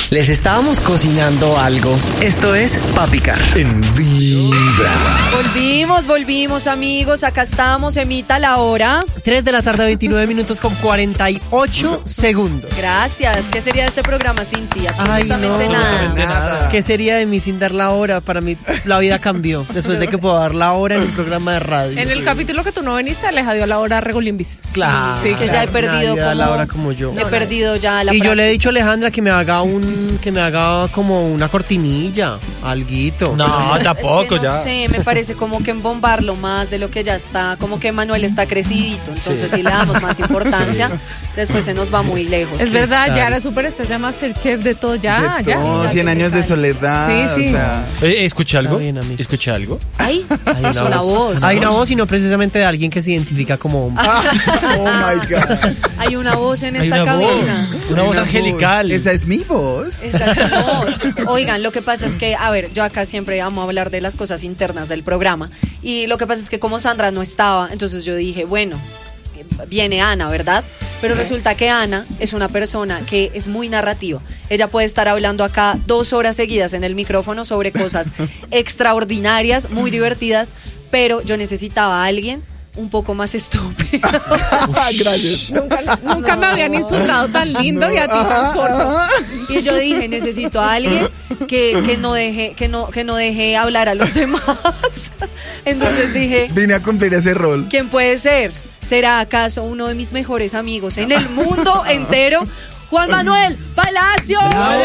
Les estábamos cocinando algo. Esto es Papicar. En Vibra. Volvimos amigos, acá estamos, emita la hora. 3 de la tarde, 29 minutos con 48 segundos. Gracias, ¿qué sería de este programa sin ti? Absolutamente nada. ¿Qué sería de mí sin dar la hora? Para mí la vida cambió después de que puedo dar la hora en un programa de radio. En el capítulo que tú no viniste, Aleja dio la hora a Regolimbis. Claro. Sí, que ya he perdido nadie da la hora como yo. He perdido ya la Y práctica. yo le he dicho a Alejandra que me haga como una cortinilla, alguito. No, tampoco es que no sé, me parece como que embombarlo más de lo que ya está, como que Manuel está crecidito, entonces si le damos más importancia, después se nos va muy lejos. Es verdad, claro. ya era superestrella Masterchef de todo, ya. No, 100 años de soledad. Sí. O sea, ¿Escuché algo? Está bien, amigo. ¿Escuché algo? Ay, es una voz. Hay una voz y no precisamente de alguien que se identifica como hombre. oh my God. Hay una voz en Hay esta una voz. cabina. Una voz angelical. Esa es mi voz. Esa es su voz. Oigan, lo que pasa es que, a ver, yo acá siempre amo hablar de las cosas internas del programa. Y lo que pasa es que como Sandra no estaba, entonces yo dije, bueno, viene Ana, ¿verdad? Pero resulta que Ana es una persona que es muy narrativa. Ella puede estar hablando acá 2 horas seguidas en el micrófono sobre cosas extraordinarias, muy divertidas, pero yo necesitaba a alguien un poco más estúpido. Gracias. Nunca me habían insultado tan lindo y a ti tan corto. Y yo dije, necesito a alguien que no deje hablar a los demás. Entonces dije, Vine a cumplir ese rol. ¿quién puede ser? ¿Será acaso uno de mis mejores amigos en el mundo entero? Juan Manuel Palacio.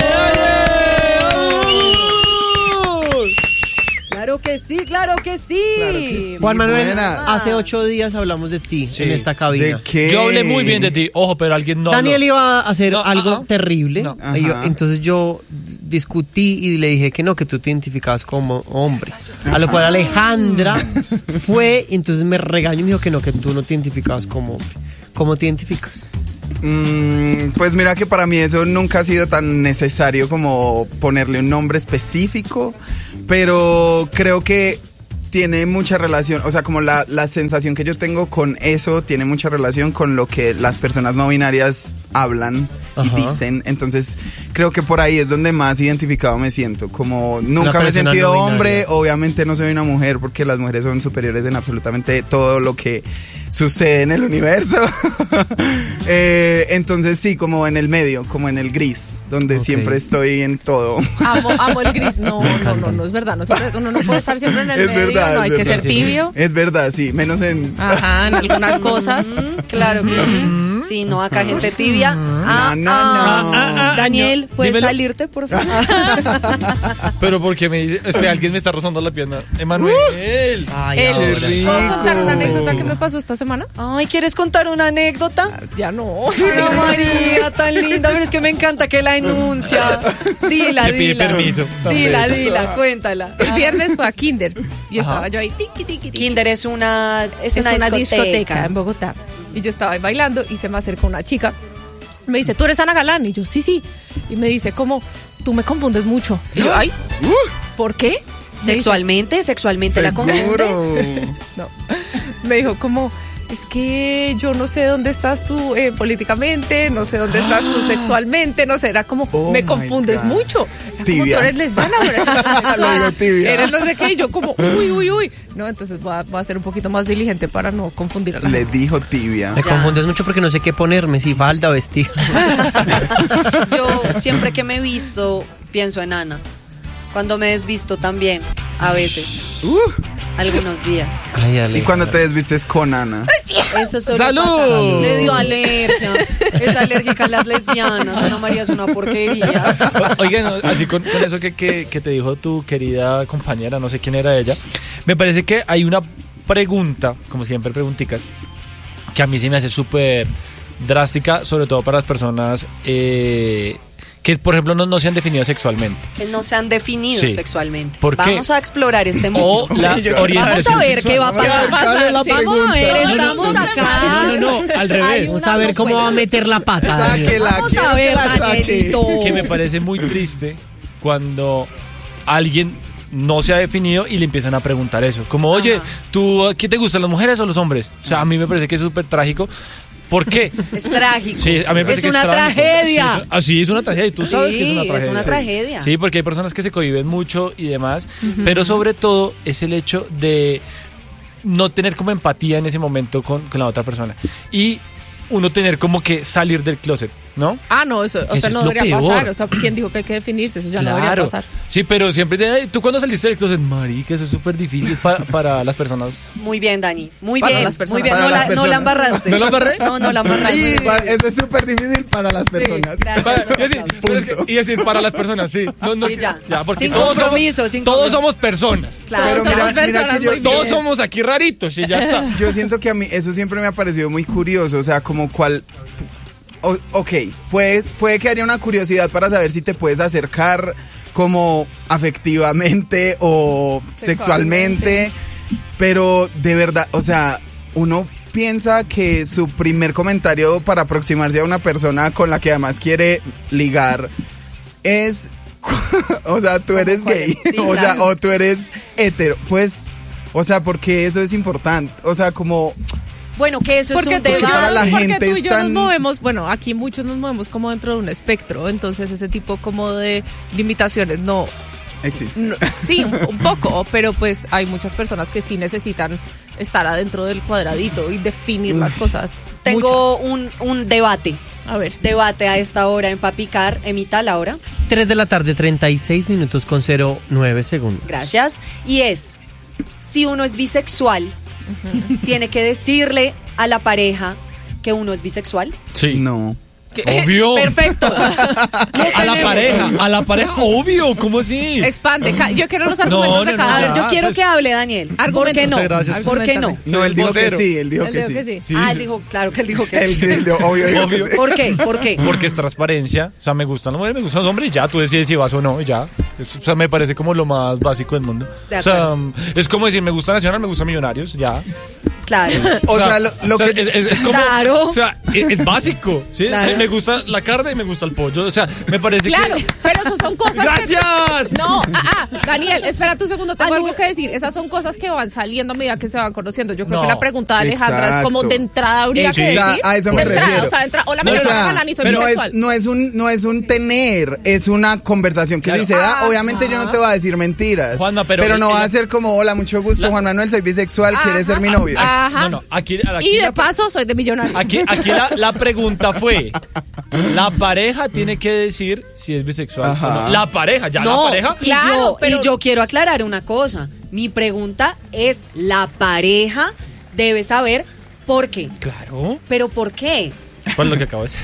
Claro que sí, claro que sí. Claro que sí. Juan Manuel, Buena. hace 8 días hablamos de ti Sí. en esta cabina. ¿De qué? Yo hablé muy bien de ti. Ojo, pero alguien no Daniel habló. iba a hacer No, algo terrible. No. Y Ajá. entonces yo discutí y le dije que no, que tú te identificabas como hombre. A lo cual Alejandra fue, y entonces me regañó y me dijo que no, que tú no te identificabas como hombre. ¿Cómo te identificas? Pues mira que para mí eso nunca ha sido tan necesario como ponerle un nombre específico, pero creo que tiene mucha relación, o sea, como la sensación que yo tengo con eso tiene mucha relación con lo que las personas no binarias hablan y Ajá. dicen, entonces creo que por ahí es donde más identificado me siento, como nunca me he persona sentido no hombre, binaria. obviamente no soy una mujer porque las mujeres son superiores en absolutamente todo lo que sucede en el universo. Entonces sí, como en el medio, como en el gris, donde Ok. siempre estoy en todo. Amo el gris. No, es verdad. Uno no puede estar siempre en el Es medio, verdad, no hay es que verdad. ser tibio. Es verdad, sí, menos en... Ajá, en algunas cosas. Claro que sí. Sí, no, acá gente tibia. No. Daniel, ¿puedes Dímelo. salirte, por favor? Pero porque me dice, es que alguien me está rozando la pierna. Emanuel. Ay, El- ahora. ¿Puedo contar una anécdota que me pasó esta semana? Ay, ¿quieres contar una anécdota? Ya no. Ay, María, tan linda, pero es que me encanta que la enuncia. Dila, Le pide dila. permiso. Dila, cuéntala. El viernes fue a Kinder y estaba yo ahí tiki. Kinder es una Una discoteca discoteca. en Bogotá. Y yo estaba ahí bailando y se me acercó una chica. Me dice, ¿tú eres Ana Galán? Y yo, sí. Y me dice, ¿cómo? Tú me confundes mucho. Y yo, ay, ¿por qué? Me dice, Sexualmente la confundes. no. Me dijo, como, es que yo no sé dónde estás tú políticamente, no sé dónde estás tú sexualmente, no sé, era como, Oh me my confundes God. mucho. Era como, Tibia. tú eres lesbiana o eres homosexual? Lo digo tibia. Eres no sé qué, y yo como, uy. No, entonces voy a ser un poquito más diligente para no confundir a la Le gente. dijo tibia. Me confundes mucho porque no sé qué ponerme, si falda o vestido. Yo siempre que me he visto pienso en Ana. Cuando me desvisto también, a veces, algunos días. Ay, Ale. Y cuando te desvistes con Ana. Eso solo ¡Salud! pasa. Le dio alergia. Es alérgica a las lesbianas. Ana María es una porquería. Oigan, así con eso que te dijo tu querida compañera, no sé quién era ella, me parece que hay una pregunta, como siempre pregunticas, que a mí se me hace súper drástica, sobre todo para las personas que, por ejemplo, no se han definido sexualmente. Que no se han definido Sí. sexualmente. ¿Por qué? Vamos a explorar este mundo. O la Vamos orientación a ver sexual. qué va a pasar. ¿Cuál es la Vamos a pregunta? ver, No, estamos no, acá. no, al revés. Hay Vamos una a ver cómo va a meter la pata. Daniel. Sáquela, Vamos a quiero que ver, la saque. Danielito. Que me parece muy triste cuando alguien no se ha definido y le empiezan a preguntar eso. Como, oye, ¿tú qué te gustan, las mujeres o los hombres? O sea, a mí me parece que es súper trágico. ¿Por qué? Es trágico. Sí, a mí me parece es que una trágico. tragedia. Sí, así es una tragedia y tú sabes que es una tragedia. Es una tragedia. Sí, porque hay personas que se cohíben mucho y demás, pero sobre todo es el hecho de no tener como empatía en ese momento con la otra persona y uno tener como que salir del closet, ¿no? Ah, no, eso Eso es no lo debería peor. pasar. O sea, ¿quién dijo que hay que definirse? Eso ya no debería pasar. Sí, pero siempre tú cuando saliste del closet, marica, eso es súper difícil para las personas. Muy bien, Dani. Muy Para bien. las personas. Muy bien. Para No las la personas. embarraste. ¿No la embarré? No la embarraste. Eso es súper difícil para las personas. gracias. Y decir para las personas, sí. No, Sí, ya. porque Sin todos compromiso, sin todos compromiso. somos personas. Claro. Pero Somos mira personas que yo, muy Todos bien. somos aquí raritos y ya está. yo siento que a mí eso siempre me ha parecido muy curioso, o sea, como cuál... ok, puede que haya una curiosidad para saber si te puedes acercar como afectivamente o sexualmente, pero de verdad, o sea, uno piensa que su primer comentario para aproximarse a una persona con la que además quiere ligar es, o sea, tú eres cuál gay, es? Sí, o sea, claro. o tú eres hetero, pues, o sea, porque eso es importante, o sea, como... Bueno, que eso Porque es un tú y yo- debate. para la porque gente tú y yo es tan- nos movemos, bueno, aquí muchos nos movemos como dentro de un espectro, entonces ese tipo como de limitaciones no, Existe. sí, un poco, pero pues hay muchas personas que sí necesitan estar adentro del cuadradito y definir las cosas. Tengo un debate. A ver. Debate a esta hora en Papicar. Emita, la hora. 3 de la tarde, 36 minutos con 09 segundos. Gracias. Y es, si uno es bisexual, tiene que decirle a la pareja que uno es bisexual. Sí. No. Obvio. Perfecto. A la pareja, obvio, ¿cómo así? Expande. Yo quiero los argumentos de no, cada A no, ver, uno. yo quiero pues, que hable, Daniel. ¿Por qué argumenta. no? Muchas gracias. ¿Por qué no? No, él dijo que vocero. sí, él dijo Él que dijo sí. que sí. Sí. Ah, él dijo, claro que él dijo que Él sí. dijo, obvio, dijo que Obvio. sí. ¿Por qué? ¿Por qué? Porque es transparencia. O sea, me gustan las mujeres, me gustan los hombres y ya, tú decides si vas o no y ya. O sea, me parece como lo más básico del mundo. De O sea, acuerdo. es como decir, me gusta Nacional, me gusta Millonarios, ya. Claro. O sea, lo o sea, que... es como, Claro. o sea, es básico, ¿sí? Claro. Me gusta la carne y me gusta el pollo. O sea, me parece Claro, que... pero eso son cosas ¡Gracias! No, Daniel, espérate un segundo, tengo Ah, algo no. que decir. Esas son cosas que van saliendo a medida que se van conociendo. Yo creo No. que la pregunta de Alejandra es como Exacto. de entrada habría que Exacto, decir. a eso me de entrada, refiero. O sea, hola, me O llamo sea, Galán y soy pero bisexual. no es un tener, es una conversación que Claro. si se da, Ajá. obviamente yo no te voy a decir mentiras. Juanma, pero no va a ella- ser como, hola, mucho gusto, Juan Manuel, soy bisexual, ¿quieres ser mi novio? Ajá. No, aquí Y de la- paso soy de Millonarios. Aquí la pregunta fue, la pareja tiene que decir si es bisexual Ajá. o no. La pareja, ya No, la pareja. Claro, pero- y yo quiero aclarar una cosa. Mi pregunta es, ¿la pareja debe saber por qué? Claro. ¿Pero por qué? Pues lo que acabo de decir.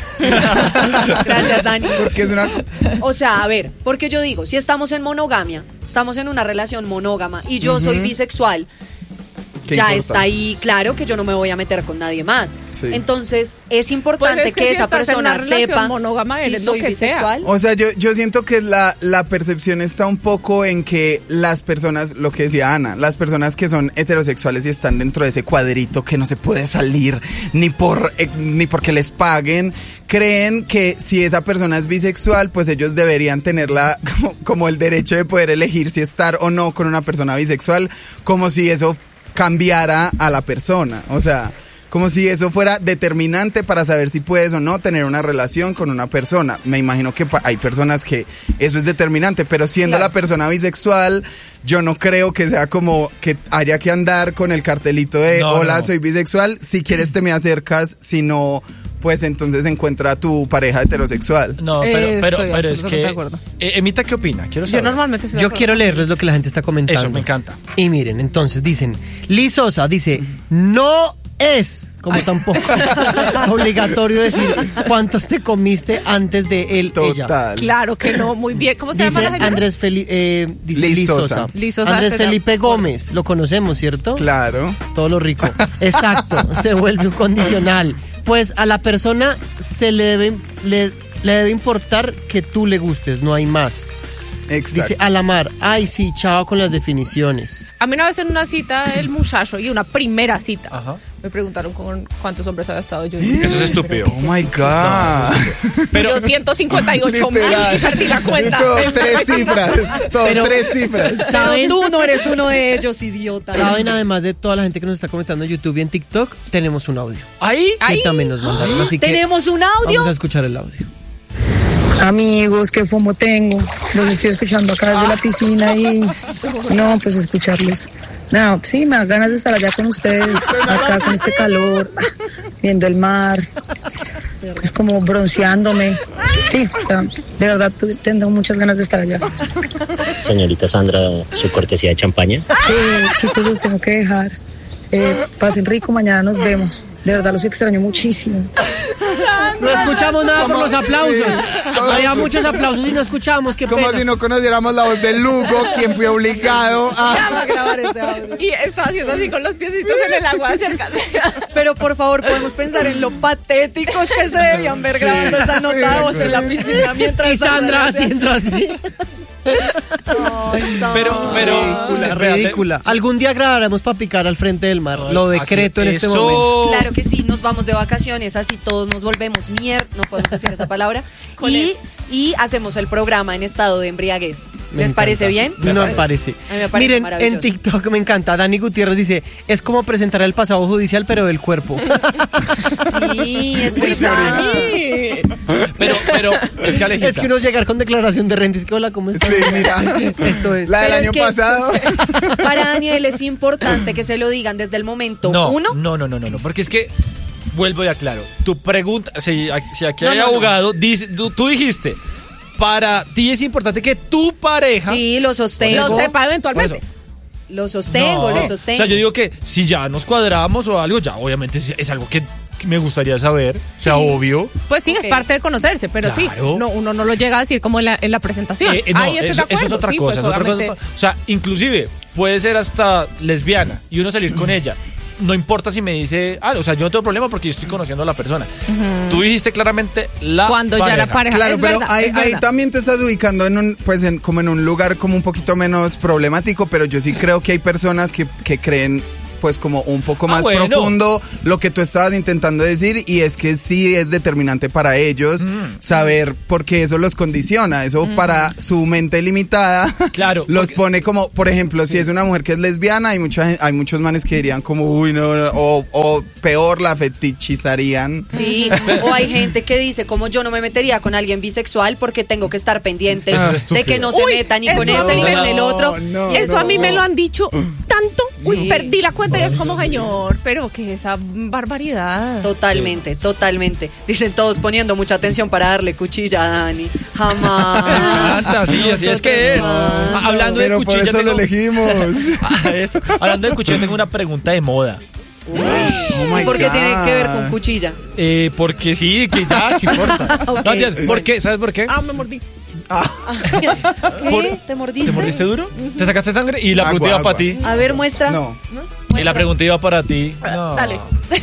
Gracias, Dani. Porque es una... O sea, a ver, porque yo digo, si estamos en monogamia, estamos en una relación monógama y yo soy bisexual, ¿Qué ya importa? está ahí claro que yo no me voy a meter con nadie más. Sí. Entonces, es importante Pues es que que si esa estás en una persona relación sepa monógama, si eres lo soy que sea. bisexual. O sea, yo siento que la percepción está un poco en que las personas, lo que decía Ana, las personas que son heterosexuales y están dentro de ese cuadrito que no se puede salir ni porque les paguen, creen que si esa persona es bisexual, pues ellos deberían tenerla como el derecho de poder elegir si estar o no con una persona bisexual, como si eso cambiara a la persona. O sea, como si eso fuera determinante para saber si puedes o no tener una relación con una persona. Me imagino que hay personas que eso es determinante, pero siendo Claro. la persona bisexual, yo no creo que sea como que haya que andar con el cartelito de No, hola, no. soy bisexual, si quieres te me acercas, si no, pues entonces encuentra a tu pareja heterosexual. No, Estoy pero es absolutamente que... de acuerdo. Emita, ¿qué opina? Quiero Yo saber. normalmente estoy de Yo acuerdo. quiero leerles lo que la gente está comentando. Eso, me encanta. Y miren, entonces dicen, Liz Sosa dice, no es, como tampoco obligatorio decir cuántos te comiste antes de él, ella. Total. Claro que no, muy bien. ¿Cómo se Dice llama la señora? Andrés Felipe, dice Liz Liz Sosa. Sosa. Liz Sosa, Andrés estoy de Felipe acuerdo. Gómez, lo conocemos, ¿cierto? Claro. Todo lo rico. Exacto, se vuelve un condicional. Pues a la persona se le debe importar que tú le gustes, no hay más. Exacto. Dice Alamar, ay sí, chao con las definiciones. A mí una vez en una cita el muchacho y una primera cita Ajá. Me preguntaron con cuántos hombres había estado yo. Eso es estúpido. Oh my God. Pero yo 158 mil y perdí la cuenta. Todo 3 cifras. Todo Pero- 3 cifras. Pero tú no eres uno de ellos, idiota. ¿Saben? Además de toda la gente que nos está comentando en YouTube y en TikTok, tenemos un audio. Ahí. Ay. Que también nos mandaron. Así que ¿Tenemos un audio? vamos a escuchar el audio. Amigos, qué fomo tengo. Los estoy escuchando acá desde la piscina y no, pues escucharlos. No, sí, me da ganas de estar allá con ustedes, acá con este calor, viendo el mar, pues como bronceándome. Sí, o sea, de verdad tengo muchas ganas de estar allá. Señorita Sandra, su cortesía de champaña. Chicos, los tengo que dejar. Pasen rico, mañana nos vemos. De verdad los extraño muchísimo. No escuchamos nada por los aplausos. Sí. Había muchos aplausos y no escuchamos. Qué Como pena. si no conociéramos la voz de Lugo, quien fue obligado Vamos a... a grabar ese audio. Y estaba haciendo así con los piecitos en el agua cerca. Pero por favor, podemos pensar en lo patéticos que se debían ver grabando esa nota de voz en la piscina mientras Y Sandra hacía haciendo así. Ay, Pero, Ridícula, espérate. ridícula. Algún día grabaremos para picar al frente del mar. Lo decreto en este Eso. momento. Claro que sí, nos vamos de vacaciones, así todos nos volvemos no podemos decir esa palabra, y hacemos el programa en estado de embriaguez. Me ¿Les parece bien? No me parece. A mí me parece Miren, maravilloso. en TikTok me encanta. Dani Gutiérrez dice, es como presentar el pasado judicial, pero del cuerpo. Sí, es verdad. Pero, es que Alejita. Es que uno llegar con declaración de renta y es que hola, ¿cómo estás? Sí, mira. Esto es. La del Pero es año que pasado. Para Daniel es importante que se lo digan desde el momento uno. No, porque es que vuelvo y aclaro. Tu pregunta, si aquí hay No. abogado, tú dijiste, para ti es importante que tu pareja Sí, lo sostengo. Lo sepa eventualmente. Lo sostengo, No. lo sostengo. O sea, yo digo que si ya nos cuadramos o algo, ya obviamente es algo que me gustaría saber, sea obvio. Pues sí, Ok. es parte de conocerse, pero sí, Claro. no, uno no lo llega a decir como en la presentación. No, Ahí estoy de eso acuerdo, es otra sí, cosa, pues, es otra cosa. obviamente. O sea, inclusive puede ser hasta lesbiana y uno salir con ella. No importa si me dice, o sea, yo no tengo problema porque yo estoy conociendo a la persona. Tú dijiste claramente la Cuando ya era pareja. Claro, es pero verdad, ahí, es verdad. ahí también te estás ubicando en un, pues como en un lugar como un poquito menos problemático, pero yo sí creo que hay personas que creen pues como un poco más bueno. profundo lo que tú estabas intentando decir, y es que sí es determinante para ellos saber, porque eso los condiciona, eso para su mente limitada Claro, los porque- pone como, por ejemplo, si es una mujer que es lesbiana, hay muchos manes que dirían como, uy, no, o peor, la fetichizarían. Sí, o hay gente que dice, como yo no me metería con alguien bisexual porque tengo que estar pendiente Eso es de estúpido. que no se Uy, meta ni con eso este ni no, con el otro. no, Y Eso a mí me lo han dicho tanto. Uy, Sí. perdí la cuenta y es como, señor, pero que esa barbaridad. Totalmente, totalmente. Dicen todos poniendo mucha atención para darle cuchilla a Dani. Jamás. Encanta, sí, así es que es. Nosotros Hablando de Pero por cuchilla, eso lo tengo- elegimos. Eso. Hablando de cuchilla, tengo una pregunta de moda. Oh my ¿Por qué God. tiene que ver con cuchilla? Porque sí, que ya, ¿qué importa? Ok. No, tía, ¿por qué? ¿Sabes por qué? Ah, me mordí. ¿Qué? Por- ¿Te mordiste? ¿Te mordiste duro? ¿Te sacaste sangre? Y la Agua, pregunta iba agua. para ti. A ver, muestra. No. Y la pregunta iba para ti. No. Dale.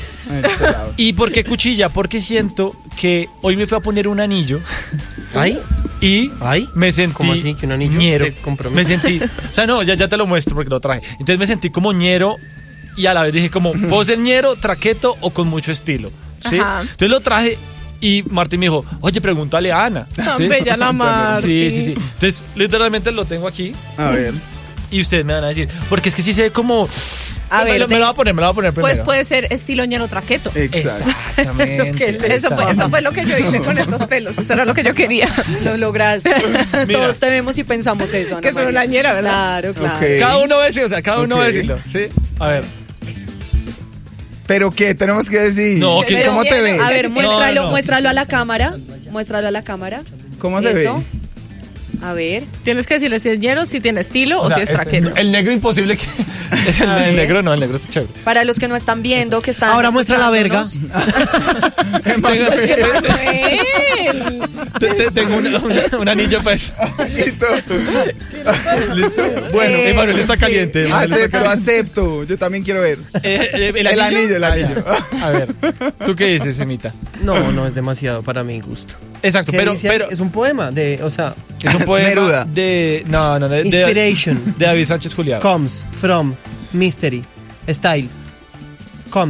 ¿Y por qué cuchilla? Porque siento que hoy me fui a poner un anillo ¿Ay? y ¿Ay? me sentí ¿Cómo así? ¿Que un anillo ñero. de compromiso? Me sentí, o sea, no, ya te lo muestro porque lo traje. Entonces me sentí como ñero y a la vez dije como, ¿puedo ser ñero, traqueto o con mucho estilo? ¿Sí? Ajá. Entonces lo traje y Martín me dijo, oye, pregúntale a Ana. Tan ¿Sí? bella la Marti. Sí. Entonces, literalmente lo tengo aquí A ver. y ustedes me van a decir, porque es que sí se ve como... A ver, me lo va a poner primero. Pues puede ser estilo ñero traqueto. Exacto. Exactamente. Eso fue lo que yo hice con estos pelos. Eso era lo que yo quería. Lo lograste. Todos te vemos y pensamos eso, Ana Que soy María. una ñera, ¿verdad? Claro, claro. Ok. Cada uno va a decir, o sea, cada uno va a Ok. decirlo, ¿sí? A ver. ¿Pero qué? Tenemos que decir. No, que- ¿Cómo te ves? A ver, muéstralo, no. muéstralo a la cámara. Muéstralo a la cámara. ¿Cómo se Eso. ve? A ver. Tienes que decirle si es ñero, si tiene estilo o, sea, si es traqueto. el negro imposible que... Es el A ver. negro no, el negro está chévere. Para los que no están viendo, que están Ahora muestra la verga. Tengo un anillo para eso. Listo. ¿Listo? Bueno, Emanuel está sí. caliente. Acepto. Yo también quiero ver. El anillo. Ah, ya. A ver, ¿tú qué dices, Emita? No es demasiado para mi gusto. Exacto, ¿Qué pero dice? Es un poema o sea, es un poema Neruda. de... No, de inspiration de David Sánchez Julián. comes from mystery, style, comes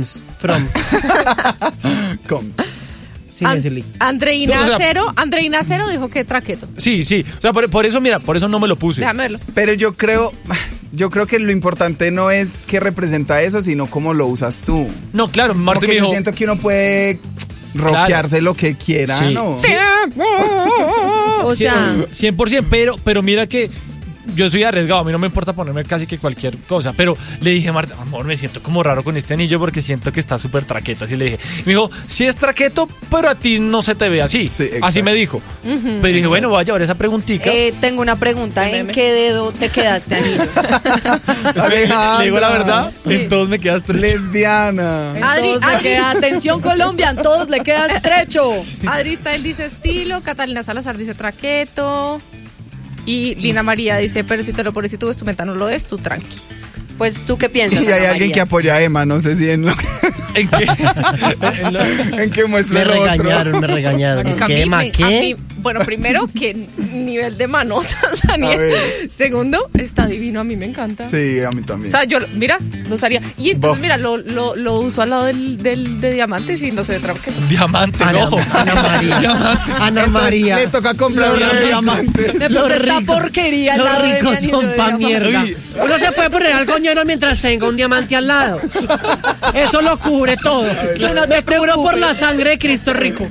From. Comes. Sin ese link. Andreina O sea, Cero dijo que traqueto. Sí. O sea, por eso, mira, por eso no me lo puse. Déjame verlo. Pero yo creo que lo importante no es qué representa eso, sino cómo lo usas tú. No, claro, Martín Porque me yo dijo... siento que uno puede rockearse lo que quiera, Sí. ¿no? Sí. O sea, 100%, pero mira que yo soy arriesgado, a mí no me importa ponerme casi que cualquier cosa, pero le dije a Marta, amor, me siento como raro con este anillo porque siento que está súper traqueta, así le dije. Me dijo, sí es traqueto, pero a ti no se te ve así. Sí, exacto. Así me dijo. Pero dije, bueno, voy a llevar esa preguntita. tengo una pregunta. ¿En qué dedo te quedaste anillo? Le digo la verdad, en todos me queda estrecho. Lesbiana. En todos le queda, atención Colombia, en todos le queda estrecho. Adri Style dice estilo, Catalina Salazar dice traqueto. Y Lina María dice, pero si te lo pones y tu vestimenta no lo es, tú tranqui. Pues, ¿tú qué piensas, Y hay Ana alguien María? que apoya a Emma, no sé si en lo que, ¿En qué? en que muestra Me el otro. regañaron. Es A que, mí Emma, me- a ¿qué? mí- bueno, primero, que nivel de manotas, A Daniel. ver. Segundo, está divino, a mí me encanta. Sí, a mí O también. sea, yo, mira, lo usaría. Y entonces, Bof. mira, lo uso al lado de diamantes y no se ve traqueto. Diamante, Ana, no. Ana María. Diamante. Ana María. Le toca comprar una de diamantes. Me Los puse esta ricos- porquería al Los lado de mi ricos anillo son de pa' diamante. mierda. Uy. Uno se puede poner al coñero mientras tenga un diamante al lado. Eso lo cubre todo. no te Me cubro por preocupes. la sangre de Cristo rico.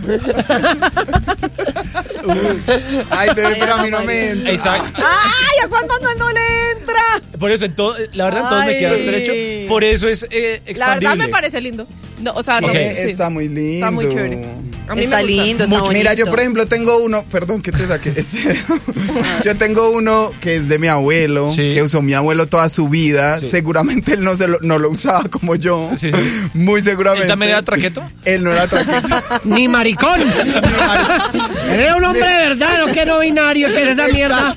Ay, bebé, pero a mí no me entra. Exacto. ¡Ay, a Juan Manuel no le entra! Por eso, la verdad, en todos me queda Ay. estrecho. Por eso es expandible. La verdad me parece lindo. No, o sea, no, Ok. sí. Está muy lindo. Está muy chévere. A mí Está me gusta. lindo, está Mucho. bonito. Mira, yo por ejemplo tengo uno, perdón que te saque. Yo tengo uno que es de mi abuelo, Sí. que usó mi abuelo toda su vida. Sí. Seguramente él no lo usaba como yo. Sí. Muy seguramente. ¿Él también era traqueto? Él no era traqueto. Ni maricón. Eres un hombre de verdad, no que no binario, que es esa mierda.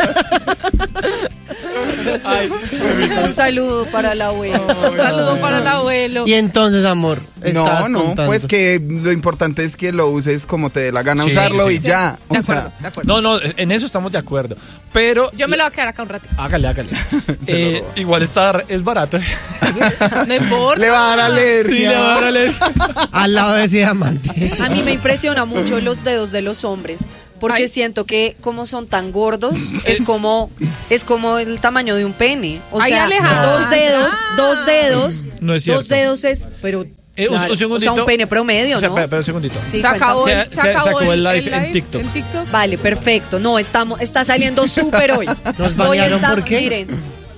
Ay, Un saludo para el abuelo. Un saludo para el abuelo. Y entonces, amor, estabas No, contando. pues que lo importante es que lo uses como te dé la gana Sí, usarlo sí. y ya. De O sea, acuerdo, de acuerdo. no, en eso estamos de acuerdo. Pero. Yo me lo voy a quedar acá un ratito. Hágale. Igual es barato. No importa. le va a dar alergia. Sí, le va a dar alergia. Al lado de ese diamante. A mí me impresiona mucho los dedos de los hombres. Porque Ay. siento que como son tan gordos, es como el tamaño de un pene. O Ay, sea, Alejandra. dos dedos. No es cierto. Dos dedos es, pero claro, Un segundito. o sea, un pene promedio, O sea, ¿no? pero un segundito. Sí, Se acabó, cuéntame. Se acabó el live en TikTok. Vale, perfecto. No, está saliendo súper hoy. Nos Hoy banearon, está, ¿por qué? miren.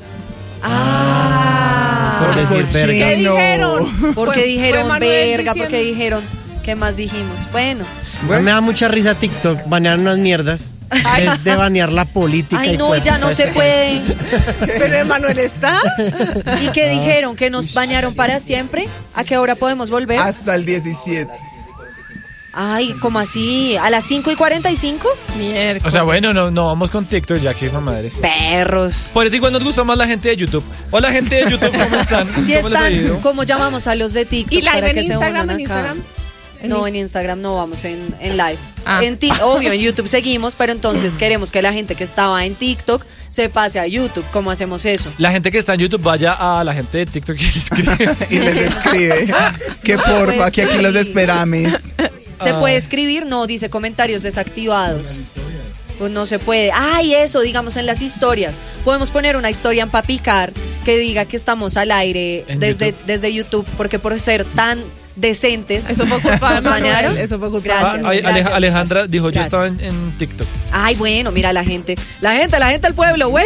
Por decir Cochino. verga. ¿Qué dijeron? Porque Fue dijeron Manuel verga, porque diciendo. dijeron, ¿qué más dijimos? Bueno. Bueno. Me da mucha risa TikTok, banear unas mierdas. Ay. Es de banear la política. Ay, y no, pues, ya no se puede. Pero Emanuel está. ¿Y qué dijeron? ¿Que nos bañaron para siempre? ¿A qué hora podemos volver? Hasta el 17. Ay, ¿cómo así? ¿A las 5:45? Miércoles. O sea, bueno, no vamos con TikTok ya que hijo madre. Perros. Por eso igual nos gusta más la gente de YouTube. Hola, gente de YouTube, ¿cómo están? Si ¿Cómo les ha ido? están, ¿cómo llamamos a los de TikTok ¿Y live para en que se Instagram? unan ¿En acá? Instagram? No, en Instagram no vamos en live. Ah. Obvio, en YouTube seguimos, pero entonces queremos que la gente que estaba en TikTok se pase a YouTube. ¿Cómo hacemos eso? La gente que está en YouTube vaya a la gente de TikTok y les escribe. Y les escribe que porfa, que aquí los esperamos. ¿Se puede escribir? No, dice comentarios desactivados. Pues no se puede. Ay, eso, digamos en las historias. Podemos poner una historia en Papicar que diga que estamos al aire En desde YouTube, porque por ser tan decentes. Eso fue culpa de ¿Nos Manuel, bañaron? eso fue culpa de Gracias. Manuel. gracias. Alejandra dijo, yo Gracias. estaba en TikTok. Ay, bueno, mira la gente del pueblo, güey.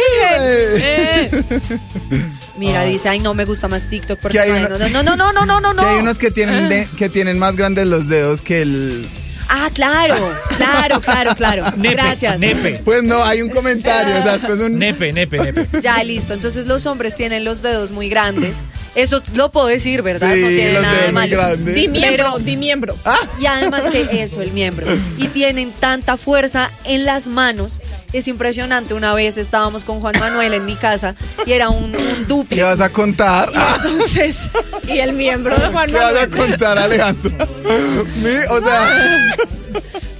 Mira, dice, ay, no me gusta más TikTok porque Que hay no, no. Que hay unos que tienen, que tienen más grandes los dedos que el... Ah, claro. Nepe, Gracias. nepe. Pues no, hay un comentario. O sea, esto es un... Nepe. Ya, listo. Entonces los hombres tienen los dedos muy grandes. Eso lo puedo decir, ¿verdad? Sí, no tiene los nada de dedos muy malo. grandes. Di miembro, Pero- di miembro. Y además que eso, el miembro. Y tienen tanta fuerza en las manos. Es impresionante. Una vez estábamos con Juan Manuel en mi casa y era un ¿Qué duplex. vas a contar? Entonces, Y el miembro de Juan ¿Qué vas a Manuel. contar, Alejandro? O sea,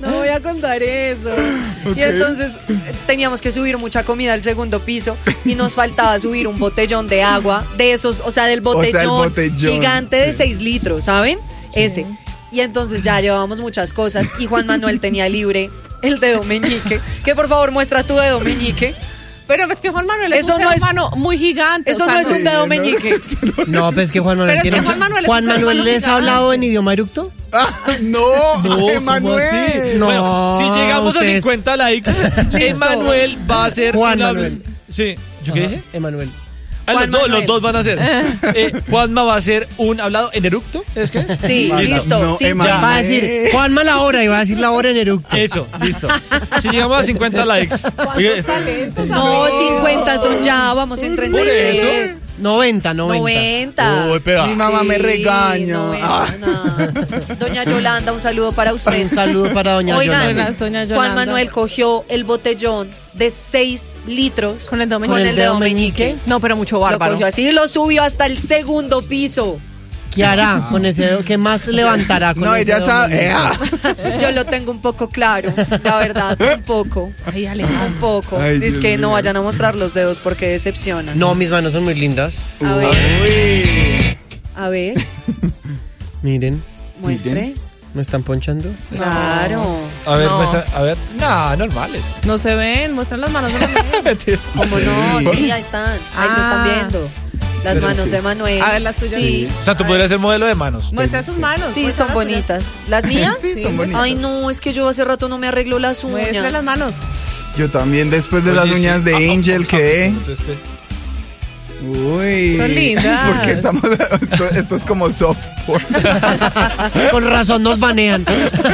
No voy a contar eso. Y entonces teníamos que subir mucha comida al segundo piso y nos faltaba subir un botellón de agua, de esos, o sea, del botellón, gigante de 6 litros, ¿saben? Ese. Y entonces ya llevábamos muchas cosas y Juan Manuel tenía libre el dedo meñique. Que por favor muestra tu dedo meñique. Pero es que Juan Manuel es Eso un no ser es- humano muy gigante. Eso o sea, no es un dedo meñique. No, pues es que Juan Manuel Pero es tiene que mucho- Juan Manuel es Juan un ser Manuel humano les ha gigante. hablado en idioma eructo. No, Emanuel. No, Bueno, si llegamos a ustedes- 50 likes, Emanuel va a ser Juan una... Manuel. Sí, ¿yo qué dije? Emanuel. Ah, Juan los Manuel. dos van a ser. Juanma va a ser un hablado en eructo, ¿es que es? Sí, listo. No, sí, Emanuel. ya. Va a decir Juanma la hora y va a decir la hora en eructo. Eso, listo. Si llegamos a 50 likes. Oye, No, 50 son ya, vamos en 33. Por eso. 90. 90. Uy, pega. Mi mamá me regaña. 90, no. Doña Yolanda, un saludo para usted. Un saludo para doña Oigan, Yolanda. Buenas, doña Yolanda. Juan Manuel cogió el botellón de 6 litros Con el dedo con el dedo meñique. No, pero mucho Lo bárbaro. cogió así y lo subió hasta el segundo piso. ¿Qué hará con ese dedo? ¿Qué más levantará con No, ese ella dedo sabe. meñique? Yo lo tengo un poco claro, la verdad, un poco. Ay, Alejandro. Un poco. Ay, Es Dios que no mío. vayan a mostrar los dedos porque decepcionan. No, mis manos son muy lindas. A ver, Uy. a ver, Miren, muestre. ¿me están ponchando? Claro. A ver, No. muestra, a ver. No, normales. No se ven, muestran las manos. No se ven. Mentira. ¿Cómo no? Sí, ahí están. Ahí se están viendo. Las manos de Manuel. A ver, las tuyas. Sí. O sea, tú podrías ser modelo de manos. Muestra sus manos. Sí, muestra son las tuyas. bonitas. ¿Las mías? Sí, son bonitas. Ay, no, es que yo hace rato no me arreglo las Muestra las uñas. manos. Yo también después de Oye, las sí. uñas de Angel quedé. Es este. Uy. Son lindas. Porque estamos, esto es como soft porn. Con razón nos banean.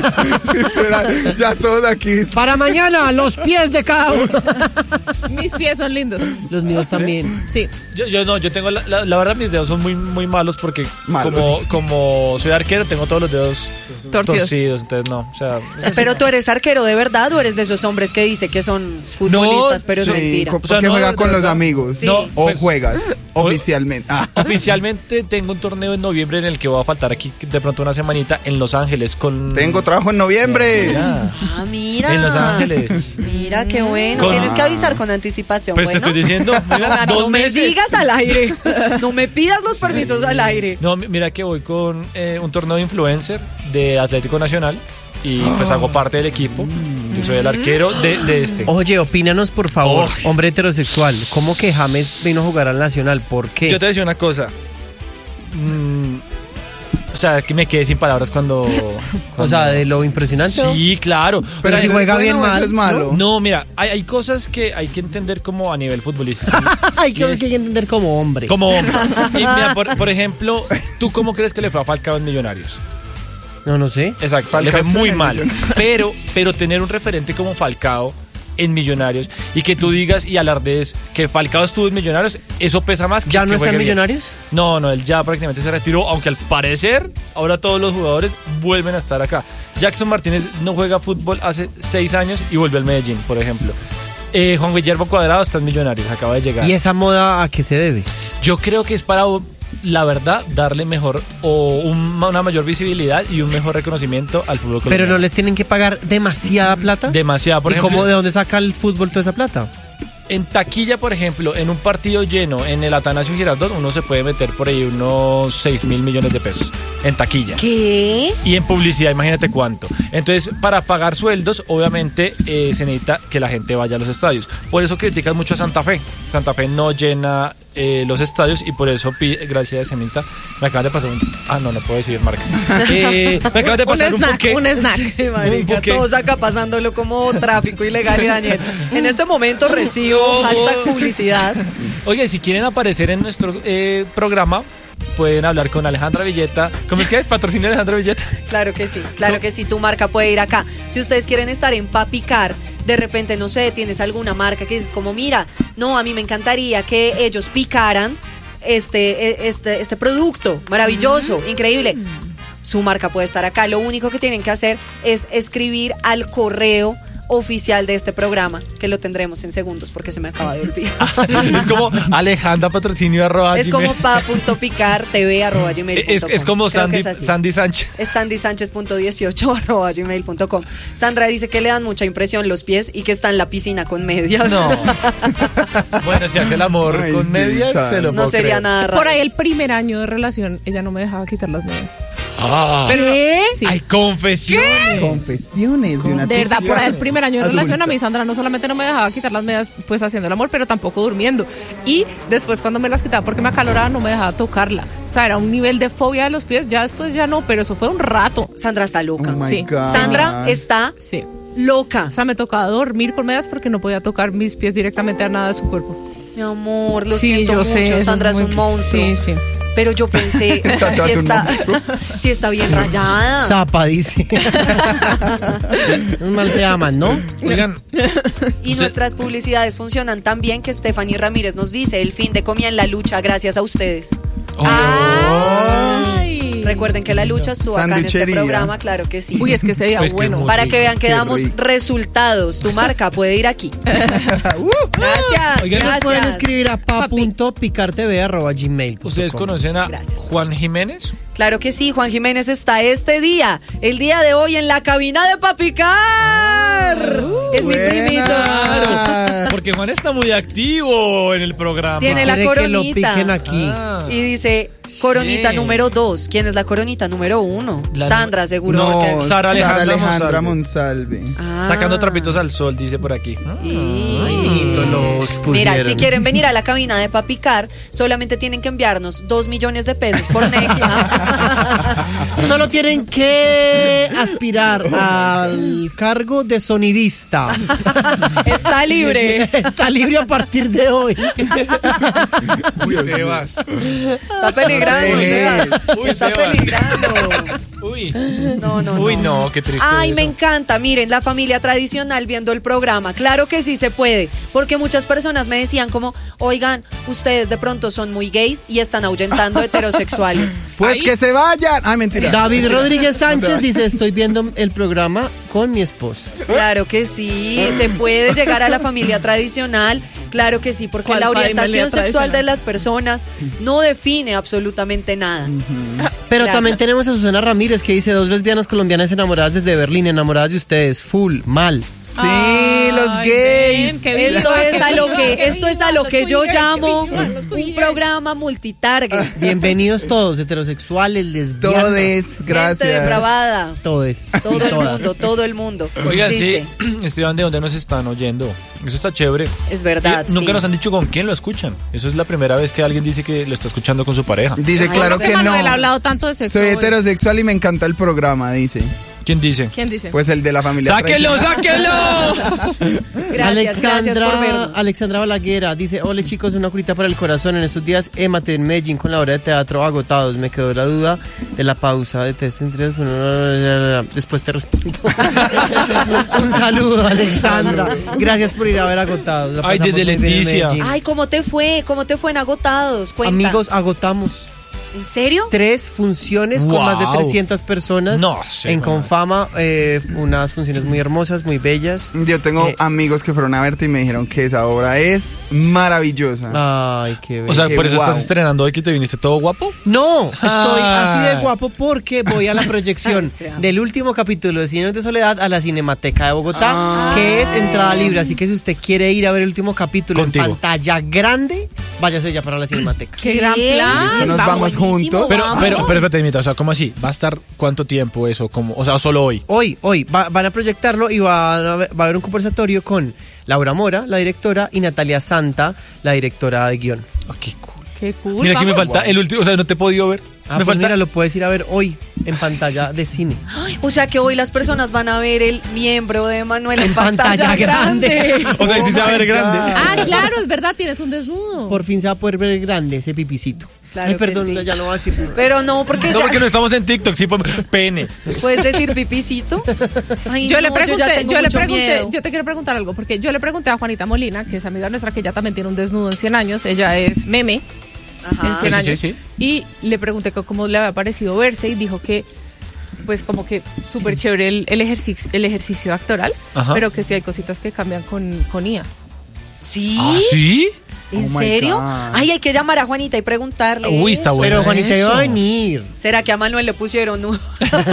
Ya todos aquí. Para mañana, los pies de cada uno. Mis pies son lindos. Los míos también. Sí. Yo tengo, la verdad, mis dedos son muy, muy malos porque Malos. como soy arquero, tengo todos los dedos Torcidos. entonces no, o sea... Pero tú eres arquero de verdad o eres de esos hombres que dice que son futbolistas, pero es Sí, mentira. porque O sea, no, juega de con los verdad. amigos. Sí. No, O pues, juegas oficialmente. Ah. Oficialmente tengo un torneo en noviembre en el que voy a faltar aquí de pronto una semanita en Los Ángeles con... Tengo trabajo en noviembre. Mira, Ah, mira. en Los Ángeles. Mira, qué bueno. Con- Tienes que avisar con anticipación. Pues te bueno. estoy diciendo, mira, No 2 me meses. digas al aire. No me pidas los permisos al aire. No, mira que voy con un torneo de influencer de Atlético Nacional y pues hago parte del equipo. Yo soy el arquero de este. Oye, opínanos por favor, Oh. hombre heterosexual. ¿Cómo que James vino a jugar al Nacional? ¿Por qué? Yo te decía una cosa. O sea, que me quedé sin palabras cuando... O sea, de lo impresionante. Sí, claro. Pero o sea, si eso juega es bueno bien o mal, eso es malo. no, mira, hay cosas que hay que entender como a nivel futbolístico. Hay que, Y es- hay que entender como hombre. Como hombre. Y mira, por ejemplo, ¿tú cómo crees que le fue a Falcao en Millonarios? No sé. Exacto, le fue Falcao muy en mal. Millonarios. Pero tener un referente como Falcao en Millonarios y que tú digas y alardees que Falcao estuvo en Millonarios, eso pesa más que ¿Ya no que está en juegue bien. Millonarios? No, él ya prácticamente se retiró, aunque al parecer ahora todos los jugadores vuelven a estar acá. Jackson Martínez no juega fútbol hace 6 años y vuelve al Medellín, por ejemplo. Juan Guillermo Cuadrado está en Millonarios, acaba de llegar. ¿Y esa moda a qué se debe? Yo creo que es para, la verdad, darle mejor o una mayor visibilidad y un mejor reconocimiento al fútbol Pero colombiano. no les tienen que pagar demasiada plata. Demasiado, por ¿Y ejemplo. cómo, de dónde saca el fútbol toda esa plata? En taquilla, por ejemplo, en un partido lleno en el Atanasio Girardot, uno se puede meter por ahí unos 6.000 millones de pesos en taquilla. ¿Qué? Y en publicidad, imagínate cuánto. Entonces, para pagar sueldos, obviamente se necesita que la gente vaya a los estadios. Por eso critican mucho a Santa Fe. Santa Fe no llena los estadios y por eso, gracias, Anita, me acabas de pasar un... Ah, no puedo decir marcas. Me acabas de pasar un buque. Un snack. Sí, marica, buque. todos acá pasándolo como tráfico ilegal y Daniel. En este momento recibo hashtag publicidad. Oye, si quieren aparecer en nuestro programa, pueden hablar con Alejandra Villeta. ¿Cómo es que es? ¿Patrocina Alejandra Villeta? Claro que sí, tu marca puede ir acá. Si ustedes quieren estar en Papicar, de repente, no sé, tienes alguna marca que dices como, mira, no, a mí me encantaría que ellos picaran este producto maravilloso, increíble. Su marca puede estar acá. Lo único que tienen que hacer es escribir al correo oficial de este programa, que lo tendremos en segundos porque se me acaba de olvidar. Es como Alejandra Patrocinio Es como pa.picartv@gmail.com. Es como Creo que Sandy Sánchez. Es sandysanchez.18@gmail.com. Sandra dice que le dan mucha impresión los pies y que está en la piscina con medias. No. Bueno, si hace el amor Ay, con sí, medias, Sandra. se lo puedo No sería creer. nada raro. Por ahí el primer año de relación, ella no me dejaba quitar las medias. ¿Qué? Sí. Hay confesiones. Confesiones de una De verdad, por ahí el primer año de adulta. relación a mí Sandra no solamente no me dejaba quitar las medias pues haciendo el amor, pero tampoco durmiendo. Y después cuando me las quitaba porque me acaloraba no me dejaba tocarla. O sea, era un nivel de fobia de los pies, ya después ya no, pero eso fue un rato. Sandra está loca. Oh my Sí. God. Sandra está Sí. loca. O sea, me tocaba dormir con medias porque no podía tocar mis pies directamente a nada de su cuerpo. Mi amor, lo Sí, siento yo mucho. sé, eso Sandra es muy- un monstruo. Sí, sí. Pero yo pensé, o sea, Sandra es un monstruo. sí está bien rayada. Zapa, dice. Un mal se llaman, ¿no? Oigan, Y nuestras publicidades funcionan tan bien que Stephanie Ramírez nos dice, el fin de Comía en la Lucha gracias a ustedes. Ay. Recuerden que la lucha estuvo acá en este Sanduchería. programa, claro que sí. Uy, es que se veía Es que bueno. muy- Para que vean que Qué damos rico. resultados. Tu marca puede ir aquí. Gracias. Oigan, Nos pueden gracias. escribir a pa.picartv@gmail.com. ¿ustedes conocen a Gracias. Juan Jiménez? Claro que sí, Juan Jiménez está este día, el día de hoy en la cabina de Papicar. Es mi buena. primito. Claro, porque Juan está muy activo en el programa. Tiene la Quiere que lo coronita. piquen aquí. Ah. Y dice, coronita Sí. número 2. ¿Quién es la coronita número 1? La- Sandra, seguro. No, porque- Sara Alejandra Monsalve. Ah. Sacando trapitos al sol, dice por aquí. Ay, mijito, lo expusieron. Mira, si quieren venir a la cabina de Papicar, solamente tienen que enviarnos 2 millones de pesos por Nequi. Solo tienen que aspirar al cargo de sonidista. Está libre. Está libre a partir de hoy. Uy, Sebas. Está peligrando, Sebas. Uy, Está Sebas. peligrando. Uy. No, no, Uy, no. no, qué triste. Ay, me eso. encanta. Miren, la familia tradicional viendo el programa. Claro que sí se puede. Porque muchas personas me decían como, oigan, ustedes de pronto son muy gays y están ahuyentando heterosexuales. Pues que se vayan. Ay, mentira. David Rodríguez Sánchez dice, estoy viendo el programa con mi esposa. Claro que sí, se puede llegar a la familia tradicional. Claro que sí, porque ¿Cuál la familia orientación sexual tradicional? de las personas no define absolutamente nada. Pero Gracias. también tenemos a Susana Ramírez que dice, 2 lesbianas colombianas enamoradas desde Berlín, enamoradas de ustedes, full, mal. Sí, los Ay, gays. ven, qué bien. Esto es a lo que, esto es a lo que yo llamo Los un cuyen. programa multitarget. Bienvenidos todos, heterosexuales, lesbianas. Todes, Gente gracias. depravada. Todes. Todo el Todas. mundo, todo el mundo. Oigan, Dice, sí, escriban de dónde nos están oyendo. Eso está chévere. es verdad. Nunca sí. nos han dicho con quién lo escuchan. Eso es la primera vez que alguien dice que lo está escuchando con su pareja. Dice, Ay, claro no, que Manuel ha no. hablado tanto de sexo. Soy hoy. heterosexual y me encanta el programa, dice. ¿Quién dice? ¿Quién dice? Pues el de la familia. ¡Sáquenlo, sáquenlo! Gracias, gracias por vernos. Alexandra Balaguera dice, hola chicos, una curita para el corazón. En estos días Emate en Medellín con la obra de teatro Agotados. Me quedó la duda de la pausa de test entre... Después te respondo. Un saludo, Alexandra. Gracias por ir a ver Agotados. La Ay, pasamos desde muy bien en Leticia. Medellín. Ay, ¿cómo te fue? ¿Cómo te fue en Agotados? Cuenta. Amigos, agotamos. ¿En serio? 3 funciones con más de Wow. 300 personas No sé, en bueno. Confama, unas funciones muy hermosas, muy bellas. Yo tengo amigos que fueron a verte y me dijeron que esa obra es maravillosa. Ay, qué bello. O sea, por eso Wow. estás estrenando hoy que te viniste todo guapo. No, estoy Ah. así de guapo porque voy a la proyección del último capítulo de Cine de Soledad a la Cinemateca de Bogotá, que es entrada libre. Así que si usted quiere ir a ver el último capítulo Contigo. en pantalla grande, váyase ya para la Cinemateca. ¡Qué gran plan! Listo, nos Está vamos buenísimo, juntos. vamos. Pero espérate, Dimita, o sea, ¿cómo así? ¿Va a estar cuánto tiempo eso? ¿Cómo? O sea, solo hoy. Hoy van a proyectarlo y va a haber un conversatorio con Laura Mora, la directora, y Natalia Santa, la directora de guión. Ah, qué cool. ¡Qué cool! Mira, aquí me vamos. falta el último, o sea, no te he podido ver. Ah, me pues falta. mira, lo puedes ir a ver hoy en pantalla de cine. O sea que hoy las personas van a ver el miembro de Manuel en pantalla pantalla grande. grande. O sea, y si se va a ver my grande. God. Ah, claro, es verdad, tienes un desnudo. Por fin se va a poder ver grande ese pipicito. Claro Ay, que perdón, sí. ya no voy a decir. Pero no, porque, No, porque no estamos en TikTok, sí, pene. puedes decir pipicito. Ay, Yo no, le pregunté, ya tengo mucho miedo. yo te quiero preguntar algo, porque yo le pregunté a Juanita Molina, que es amiga nuestra, que ella también tiene un desnudo en 100 años, ella es meme Ajá. en 100 Sí, sí, años, sí, y le pregunté cómo le había parecido verse y dijo que pues como que súper chévere el ejercicio actoral, Ajá. pero que sí hay cositas que cambian con IA. ¿Sí? ¿Ah, sí? ¿En Oh my serio? God. Ay, hay que llamar a Juanita y preguntarle. Uy, está eso. bueno. Pero Juanita eso. iba a venir. ¿Será que a Manuel le pusieron un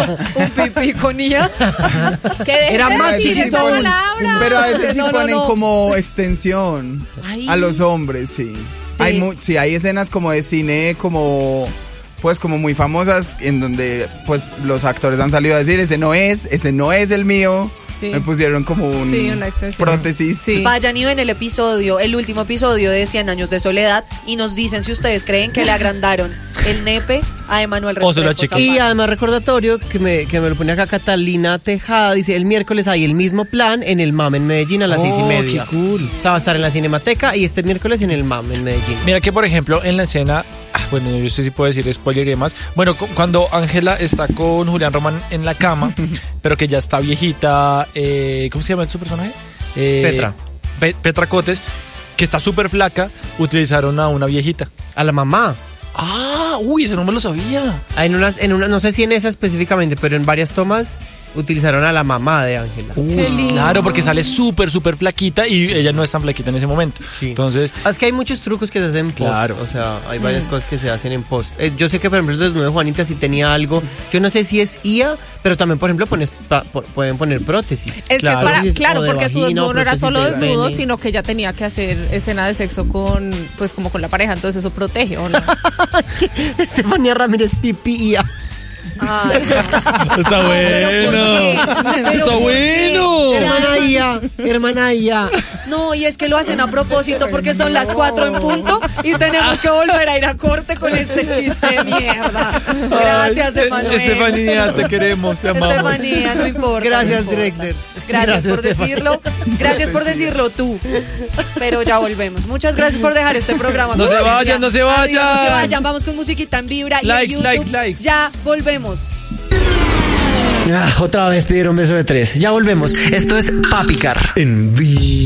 pipí con IA? Que dejen Era de más decir sí esa ponen- palabra. Pero a veces sí No, no, ponen no. como extensión Ay. a los hombres, sí. Hay sí, hay escenas como de cine como pues como muy famosas en donde pues los actores han salido a decir ese no es el mío. Sí. Me pusieron como una extensión. prótesis. Sí. Vayan y ven el último episodio de 100 años de soledad y nos dicen si ustedes creen que le agrandaron el nepe a Emanuel O se lo Restrepo achicaron. Y Zapata. además recordatorio que me lo pone acá Catalina Tejada, dice el miércoles hay el mismo plan en el MAM en Medellín a las 6:30. qué cool. O sea, va a estar en la Cinemateca y este miércoles en el MAM en Medellín. Mira que, por ejemplo, en la escena, bueno, yo sé si puedo decir spoiler y demás. Bueno, cuando Ángela está con Julián Román en la cama, pero que ya está viejita, ¿cómo se llama su personaje? Petra. Petra Cotes, que está súper flaca, utilizaron a una viejita. A la mamá. Ah, uy, eso no me lo sabía. No sé si en esa específicamente, pero en varias tomas utilizaron a la mamá de Ángela. Qué lindo. Claro, porque sale súper flaquita y ella no es tan flaquita en ese momento. Sí. Entonces, Es que hay muchos trucos que se hacen en post. Claro. O sea, hay varias cosas que se hacen en post. Yo sé que, por ejemplo, el desnudo de Juanita sí tenía algo. Yo no sé si es IA, pero también, por ejemplo, pueden poner prótesis. Es Claro. que es Prótesis claro, o de porque su vagina, desnudo no era prótesis solo de desnudo, pene. sino que ella tenía que hacer escena de sexo con, pues como con la pareja, entonces eso protege, ¿o no? Estefanía Ramírez Pipi IA. Ay, no. está ¿Pero por qué? ¿Pero Está por bueno. qué? Hermana IA, hermana IA. No, y es que lo hacen a propósito porque son las 4 en punto y tenemos que volver a ir a corte con este chiste de mierda. Gracias, Ay, Emanuel. Estefanía, te queremos, te amamos. Estefanía, no importa. Gracias, no importa. Drexler. Gracias por Estefanía. decirlo. Gracias por decirlo tú. Pero ya volvemos. Muchas gracias por dejar este programa. No se Con vayan, Vibra. no se Arriba, vayan. No se vayan. Vamos con musiquita en Vibra. y en Likes, YouTube. likes. Ya volvemos. Otra vez pidieron beso de 3. Ya volvemos. Esto es Papicar. En